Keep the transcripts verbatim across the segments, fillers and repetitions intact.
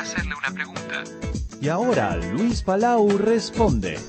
hacerle una pregunta. Y ahora Luis Palau responde.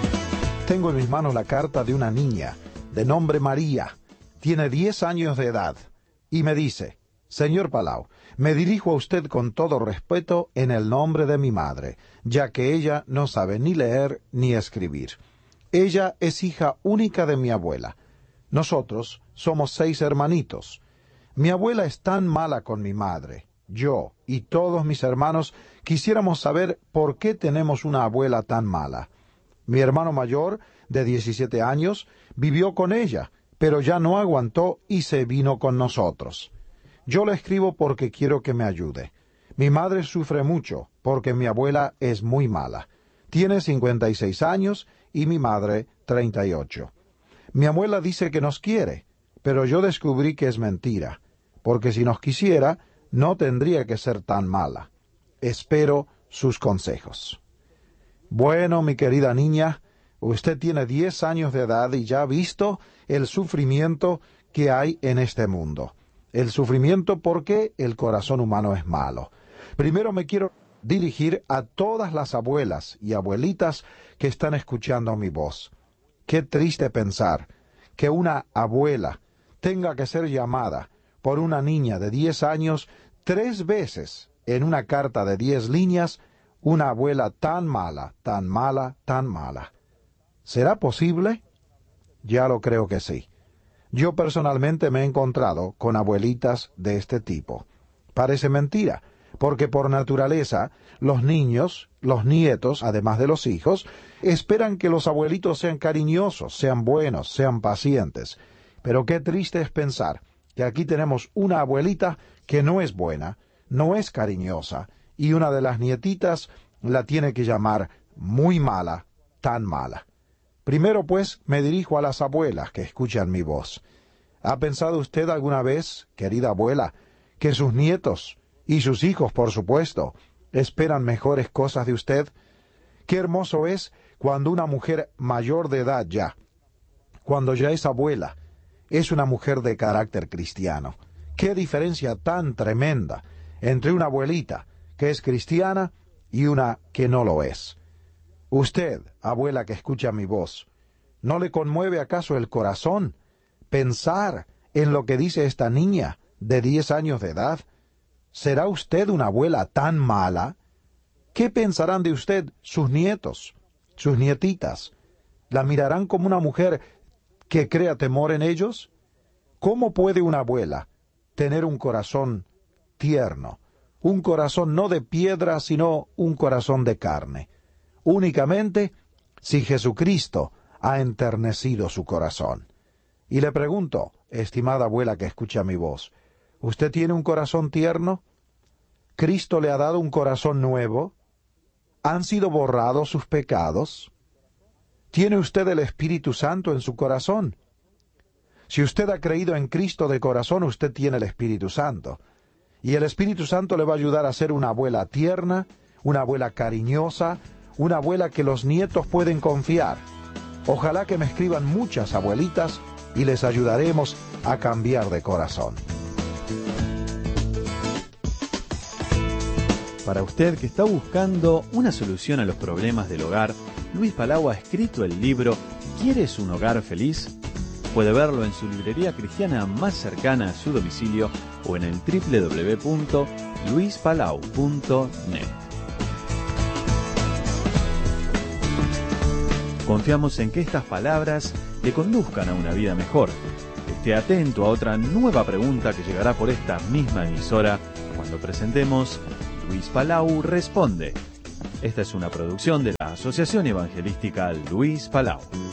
Tengo en mis manos la carta de una niña, de nombre María. Tiene diez años de edad. Y me dice: Señor Palau, me dirijo a usted con todo respeto en el nombre de mi madre, ya que ella no sabe ni leer ni escribir. Ella es hija única de mi abuela. Nosotros somos seis hermanitos. Mi abuela es tan mala con mi madre. Yo y todos mis hermanos quisiéramos saber por qué tenemos una abuela tan mala. Mi hermano mayor, de diecisiete años, vivió con ella, pero ya no aguantó y se vino con nosotros. Yo le escribo porque quiero que me ayude. Mi madre sufre mucho porque mi abuela es muy mala. Tiene cincuenta y seis años y mi madre treinta y ocho. Mi abuela dice que nos quiere, pero yo descubrí que es mentira, porque si nos quisiera, no tendría que ser tan mala. Espero sus consejos. Bueno, mi querida niña, usted tiene diez años de edad y ya ha visto el sufrimiento que hay en este mundo. El sufrimiento porque el corazón humano es malo. Primero me quiero dirigir a todas las abuelas y abuelitas que están escuchando mi voz. Qué triste pensar que una abuela tenga que ser llamada por una niña de diez años tres veces en una carta de diez líneas, una abuela tan mala, tan mala, tan mala. ¿Será posible? Ya lo creo que sí. Yo personalmente me he encontrado con abuelitas de este tipo. Parece mentira, porque por naturaleza los niños, los nietos, además de los hijos, esperan que los abuelitos sean cariñosos, sean buenos, sean pacientes. Pero qué triste es pensar que aquí tenemos una abuelita que no es buena, no es cariñosa, y una de las nietitas la tiene que llamar muy mala, tan mala. Primero, pues, me dirijo a las abuelas que escuchan mi voz. ¿Ha pensado usted alguna vez, querida abuela, que sus nietos, y sus hijos, por supuesto, esperan mejores cosas de usted? Qué hermoso es cuando una mujer mayor de edad ya, cuando ya es abuela, es una mujer de carácter cristiano. Qué diferencia tan tremenda entre una abuelita que es cristiana y una que no lo es. Usted, abuela que escucha mi voz, ¿no le conmueve acaso el corazón pensar en lo que dice esta niña de diez años de edad? ¿Será usted una abuela tan mala? ¿Qué pensarán de usted sus nietos, sus nietitas? ¿La mirarán como una mujer que crea temor en ellos? ¿Cómo puede una abuela tener un corazón tierno, un corazón no de piedra, sino un corazón de carne? Únicamente si Jesucristo ha enternecido su corazón. Y le pregunto, estimada abuela que escucha mi voz, ¿usted tiene un corazón tierno? ¿Cristo le ha dado un corazón nuevo? ¿Han sido borrados sus pecados? ¿Tiene usted el Espíritu Santo en su corazón? Si usted ha creído en Cristo de corazón, usted tiene el Espíritu Santo. Y el Espíritu Santo le va a ayudar a ser una abuela tierna, una abuela cariñosa, una abuela que los nietos pueden confiar. Ojalá que me escriban muchas abuelitas y les ayudaremos a cambiar de corazón. Para usted que está buscando una solución a los problemas del hogar, Luis Palau ha escrito el libro ¿Quieres un hogar feliz? Puede verlo en su librería cristiana más cercana a su domicilio o en el doble u doble u doble u punto luis palau punto net. Confiamos en que estas palabras le conduzcan a una vida mejor. Esté atento a otra nueva pregunta que llegará por esta misma emisora cuando presentemos Luis Palau Responde. Esta es una producción de la Asociación Evangelística Luis Palau.